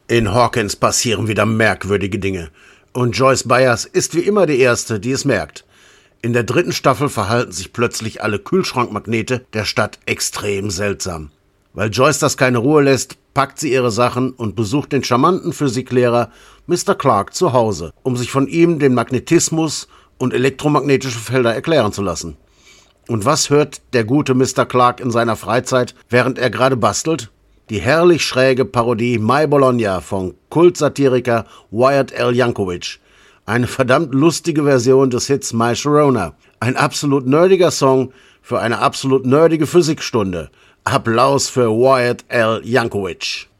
In Hawkins passieren wieder merkwürdige Dinge. Und Joyce Byers ist wie immer die Erste, die es merkt. In der 3. Staffel verhalten sich plötzlich alle Kühlschrankmagnete der Stadt extrem seltsam. Weil Joyce das keine Ruhe lässt, packt sie ihre Sachen und besucht den charmanten Physiklehrer Mr. Clark zu Hause, um sich von ihm den Magnetismus und elektromagnetische Felder erklären zu lassen. Und was hört der gute Mr. Clark in seiner Freizeit, während er gerade bastelt? Die herrlich schräge Parodie My Bologna von Kultsatiriker Weird Al Yankovic. Eine verdammt lustige Version des Hits My Sharona. Ein absolut nerdiger Song für eine absolut nerdige Physikstunde. Applaus für Weird Al Yankovic.